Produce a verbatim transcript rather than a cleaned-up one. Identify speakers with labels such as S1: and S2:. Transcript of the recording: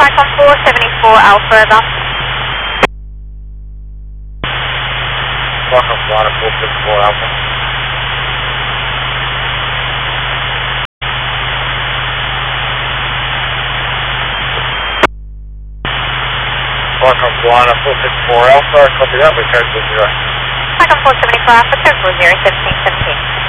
S1: Cyclone four seventy-four Alpha, over.
S2: Cyclone Flyer four seventy-four Alpha. Cyclone Flyer four seventy-four Alpha, copy that, return to zero.
S1: Cyclone four seventy-four Alpha, two four zero, seventeen seventeen.